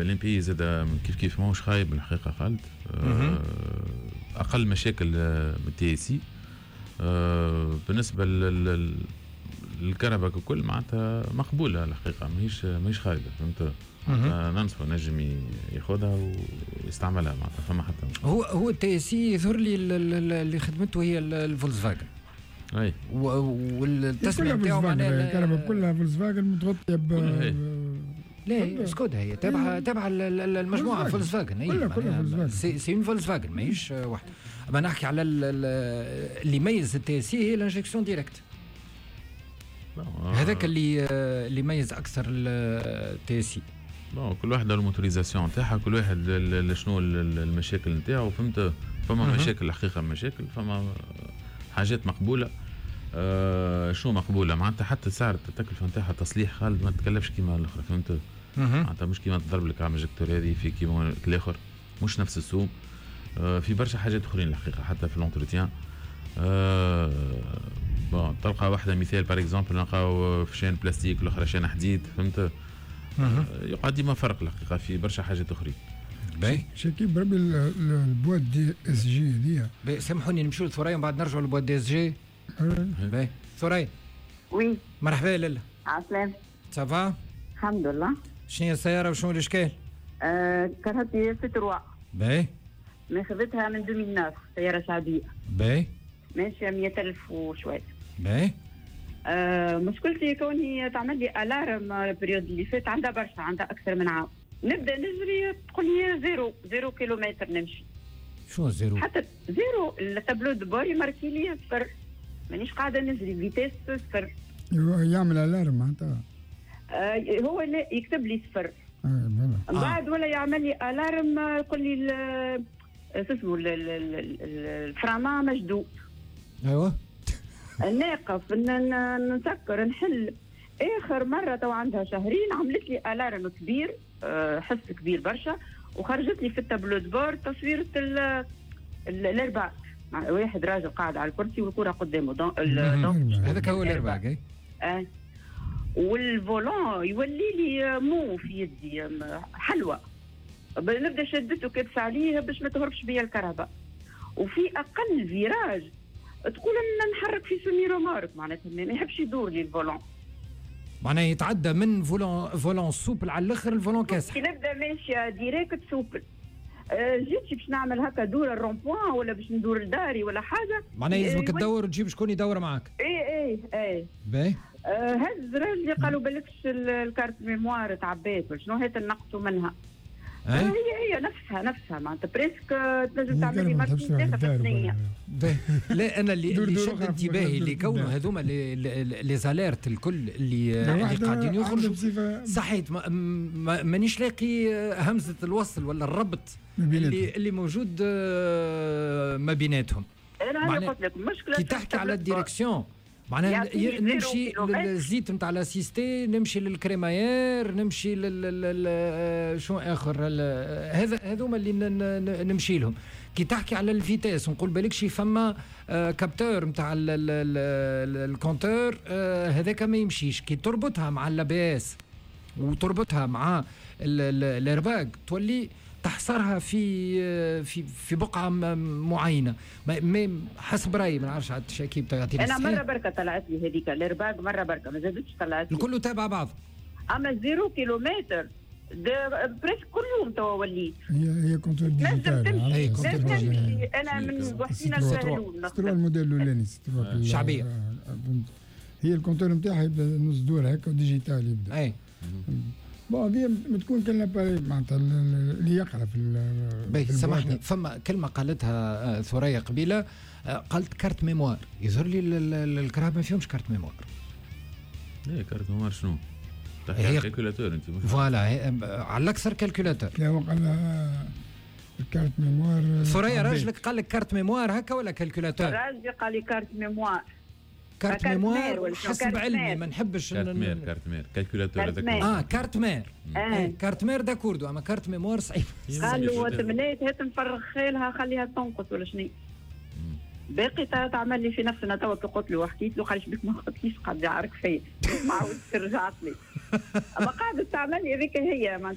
الامبي زاد كيف ماهوش خايب الحقيقه خالد. اقل مشاكل من التي سي. بالنسبه للكهرباء ككل معناتها مقبوله الحقيقه ماهيش خايبه فهمت. ننصف نجم ياخذها ويستعملها معناتها فما حتى مشكله. هو التي سي يظهر لي اللي خدمته هي الفولكس فاجن. اي والتسميه نتاعو معناها الكهرباء كلها فولكس فاجن متغطيه لا سكودا هي تابعه المجموعه فولكس فاجن. سي اون فولكس فاجن ماهيش واحده. اما نحكي على اللي يميز التي سي هي الانجكسيون ديريكت. هذاك اللي يميز اكثر التي سي. كل واحد الموتوريزاسيون تاعها كل واحد شنو المشاكل نتاعو فهمت. فما مشاكل الحقيقه مشاكل فما حاجات مقبوله. شنو مقبوله معناتها حتى سعر التكلفه نتاعها تصليح خالد ما تكلفش كيما الاخرى فهمت. معناتها مش كيما تضرب لك عام جكتور هذه في كيما الاخر مش نفس السوم. في برشا حاجات اخرين الحقيقه حتى في الانتروتيان. تلقى واحده مثال بار اكزومبل نلقاو في شان بلاستيك الاخرى شان حديد فهمت. يقعد ديما فرق الحقيقه في برشا حاجات اخرين. باهي شكي بربي البواد دي اس جي هذيا. سامحوني نمشيو لثريا ومن بعد نرجعوا للبواد دي اس جي. باهي ثريا. وي مرحبا لاله. عسلام. سافا الحمد لله. شنو هي السياره وشنو الاشكال؟ كرهتني ستروا. باهي. ماخذتها من 2009 سياره شعبيه. باهي. ماشيه 100,000 وشويه. باهي. مشكلتي كوني تعمل لي الارم البريود اللي فات عندها برشا عندها اكثر من عام. نبدا نجري تقول لي 0 كيلومتر نمشي. شو زيرو؟ حتى زيرو التابلو دو بور يماركي لي صفر. مانيش قاعده نجري فيتيس صفر. يعمل الارم معناتها. هو لا يكتب لي صفر. من بعد ولا يعمل لي الارم يقول لي شو اسمه الفراما مشدود. ايوه. ناقف نسكر نحل. اخر مره تو عندها شهرين عملت لي الارم كبير حس كبير برشا وخرجت لي في التابلو دبور تصويره الارباك مع واحد راجل قاعد على الكرسي والكره قدامه هذاك هو الارباك. والفولون يولي لي مو في يدي حلوه. نبدا شدته كبس عليه باش ما تهربش بيا الكهرباء. وفي اقل فيراج تقول ان نحرك في سمي رومارك معناتها ما يحبش يدور لي الفولون. معناها يتعدى من فولون سوبل على الاخر الفولون كاسح. كي نبدا ماشيه ديريكت سوبل جيتي باش نعمل هكا دور الرومبوان ولا باش ندور لداري ولا حاجه معناها يلزمك تدور وتجيب شكون يدور معاك. اي باهي. هز راجلي قالوا بالكش الكارت ميموار تعبات ولا شنو هات نقصوا منها. هي نفسها معناتها بريسك تنجم تعمل لي ماركتينغ 3 سنين. لا انا اللي شد انتباهي اللي كونه هذوما لي زاليرت الكل اللي قاعدين يخرجوا صحيت مانيش لاقي همزه الوصل ولا الربط اللي موجود ما بيناتهم. انا قلت لك مشكله كي تحكي على الديريكسيون معناها نمشي للزيت نتاع لاسيستي نمشي للكريماير نمشي شو اخر هذوما اللي نمشي لهم. كي تحكي على الفيتاس نقول بالكش فما كابتور نتاع الكونتور هذاك ما يمشيش. كي تربطها مع اللاباس وتربطها مع الارباك تولي تحصرها في بقعه معينه حسب رايي ما نعرفش على التشاكيب تعطيني. انا مره بركه طلعت لي هذيك الارباك مره بركه ما زادتش طلعت لي الكل تابع بعض. اما 0 كيلومتر بريس كل يوم توا وليت هي كونتور ديجيتال. هي كونتور ديجيتال. انا من وحدينا سهلون سترو الموديل الاولاني شعبيه. هي الكونتور نتاعها يبدا نص دور هكا وديجيتال يبدا. اي هي بتكون كلها معناتها اللي يقرا في سامحني فما كلمه قالتها ثريا قبيله قالت كارت ميموار. يظهر لي الكرهب ما فيهمش كارت ميموار. ايه كارت ميموار شنو؟ تحكي كالكولاتور انت فوالا على الاكثر كالكولاتور. لا هو قال الكارت ميموار. ثريا راجلك قال لك كارت ميموار هكا ولا كالكولاتور؟ راجلي قال لي كارت ميموار. كارت ميموار حسب علمي ما نحبش كارت مير كالكولاتور هذاك كارت مير. كارت مير داكوردو اما كارت ميموار صعيب. قالوا تمنيت هات نفرغ خيلها خليها تنقص ولا شنو باقي تعمل لي في نفسنا توا كي قلت له وحكيت له قالش بك ما قلتليش قاعد يعرك فيا ما عاودتش رجعت لي. اما قاعده تعمل لي هذيك هي